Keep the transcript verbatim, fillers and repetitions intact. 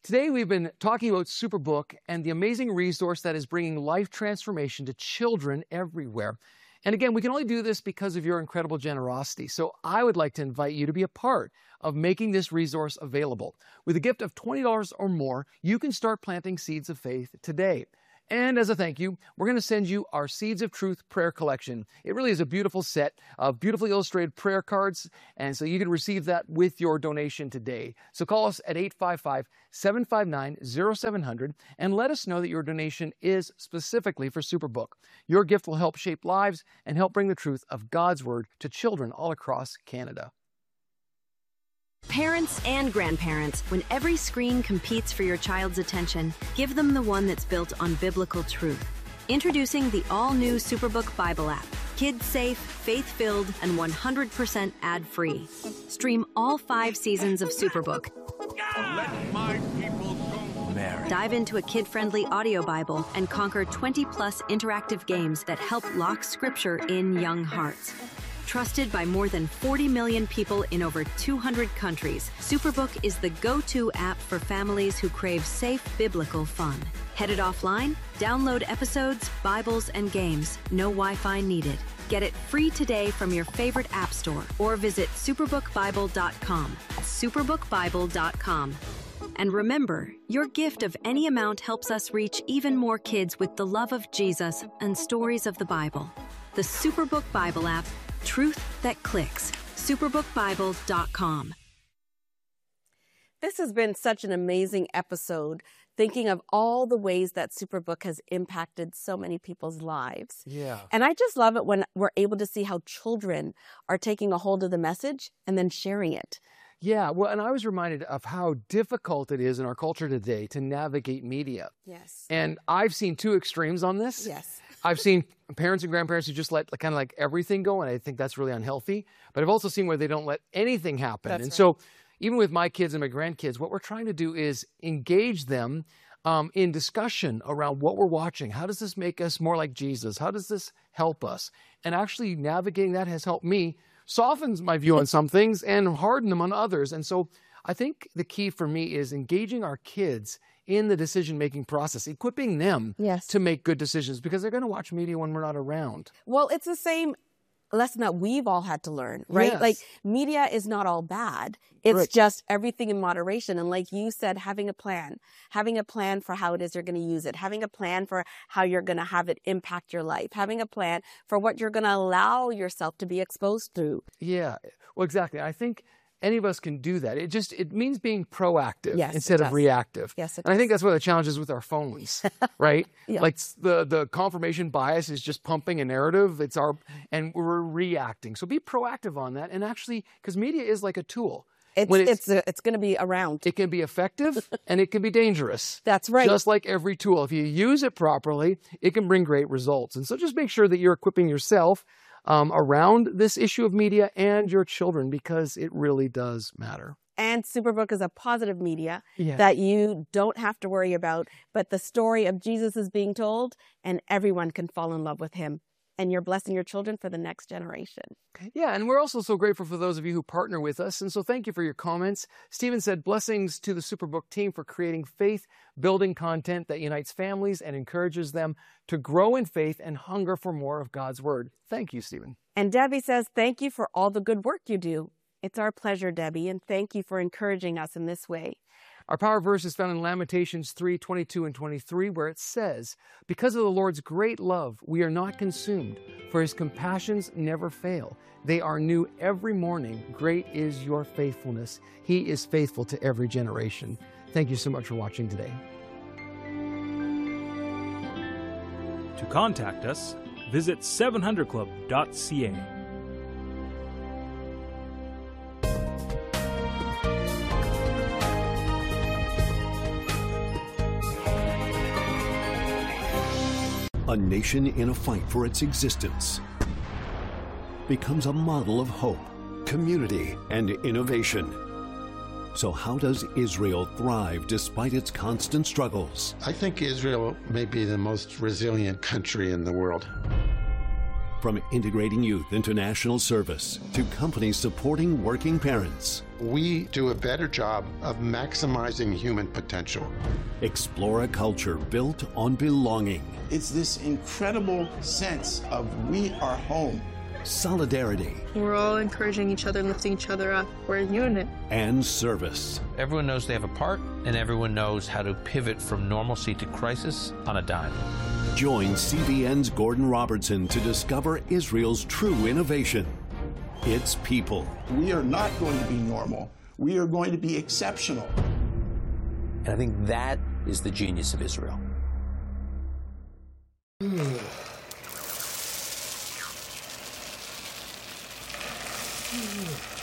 Today we've been talking about Superbook and the amazing resource that is bringing life transformation to children everywhere. And again, we can only do this because of your incredible generosity. So I would like to invite you to be a part of making this resource available. With a gift of twenty dollars or more, you can start planting seeds of faith today. And as a thank you, we're going to send you our Seeds of Truth prayer collection. It really is a beautiful set of beautifully illustrated prayer cards, and so you can receive that with your donation today. So call us at eight five five, seven five nine, zero seven zero zero and let us know that your donation is specifically for Superbook. Your gift will help shape lives and help bring the truth of God's Word to children all across Canada. Parents and grandparents, when every screen competes for your child's attention, give them the one that's built on biblical truth. Introducing the all-new Superbook Bible app. Kids-safe, faith-filled, and one hundred percent ad-free. Stream all five seasons of Superbook. Let my people go. Mary. Dive into a kid-friendly audio Bible and conquer twenty plus interactive games that help lock scripture in young hearts. Trusted by more than forty million people in over two hundred countries, Superbook is the go-to app for families who crave safe biblical fun. Headed offline? Download episodes, Bibles, and games. No Wi-Fi needed. Get it free today from your favorite app store or visit superbook bible dot com. superbook bible dot com. And remember, your gift of any amount helps us reach even more kids with the love of Jesus and stories of the Bible. The Superbook Bible app. Truth that clicks. superbook bible dot com. This has been such an amazing episode, thinking of all the ways that Superbook has impacted so many people's lives. Yeah. And I just love it when we're able to see how children are taking a hold of the message and then sharing it. Yeah, well, and I was reminded of how difficult it is in our culture today to navigate media. Yes. And I've seen two extremes on this. Yes. I've seen parents and grandparents who just let kind of like everything go, and I think that's really unhealthy. But I've also seen where they don't let anything happen. That's and right. so even with my kids and my grandkids, what we're trying to do is engage them um, in discussion around what we're watching. How does this make us more like Jesus? How does this help us? And actually navigating that has helped me softens my view on some things and harden them on others. And so I think the key for me is engaging our kids in the decision-making process, equipping them Yes. to make good decisions because they're going to watch media when we're not around. Well, it's the same lesson that we've all had to learn, right? Yes. Like, media is not all bad. It's Right. just everything in moderation. And like you said, having a plan, having a plan for how it is you're going to use it, having a plan for how you're going to have it impact your life, having a plan for what you're going to allow yourself to be exposed to. Yeah, well, exactly. I think any of us can do that. It just, it means being proactive Yes, it instead of does. reactive. Yes, it and I think does. that's one of the challenges with our phones, right? Yeah. Like the, the confirmation bias is just pumping a narrative. It's our, and we're reacting. So be proactive on that. And actually, because media is like a tool. It's When it's it's, it's going to be around. It can be effective and it can be dangerous. That's right. Just like every tool. If you use it properly, it can bring great results. And so just make sure that you're equipping yourself um, around this issue of media and your children because it really does matter. And Superbook is a positive media Yeah. that you don't have to worry about, but the story of Jesus is being told and everyone can fall in love with him. And you're blessing your children for the next generation. Yeah, and we're also so grateful for those of you who partner with us. And so thank you for your comments. Stephen said, blessings to the Superbook team for creating faith-building content that unites families and encourages them to grow in faith and hunger for more of God's Word. Thank you, Stephen. And Debbie says, thank you for all the good work you do. It's our pleasure, Debbie, and thank you for encouraging us in this way. Our power verse is found in Lamentations three, twenty-two and twenty-three, where it says, because of the Lord's great love, we are not consumed, for his compassions never fail. They are new every morning. Great is your faithfulness. He is faithful to every generation. Thank you so much for watching today. To contact us, visit seven hundred club dot c a. A nation in a fight for its existence becomes a model of hope, community, and innovation. So how does Israel thrive despite its constant struggles? I think Israel may be the most resilient country in the world. From integrating youth into national service to companies supporting working parents. We do a better job of maximizing human potential. Explore a culture built on belonging. It's this incredible sense of we are home. Solidarity. We're all encouraging each other, lifting each other up. We're a unit. And service. Everyone knows they have a part, and everyone knows how to pivot from normalcy to crisis on a dime. Join C B N's Gordon Robertson to discover Israel's true innovation. It's people. We are not going to be normal. We are going to be exceptional. And I think that is the genius of Israel. Mm.